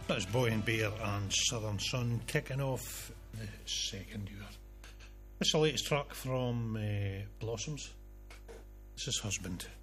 That's Boy and Bear and Southern Sun kicking off the second year. This is the latest track from Blossoms. This is Husband.